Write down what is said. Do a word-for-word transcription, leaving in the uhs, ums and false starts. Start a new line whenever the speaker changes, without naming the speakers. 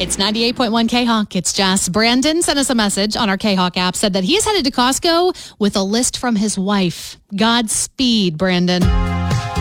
It's ninety-eight point one K-Hawk. It's Jess. Brandon sent us a message on our K-Hawk app, said that he's headed to Costco with a list from his wife. Godspeed, Brandon.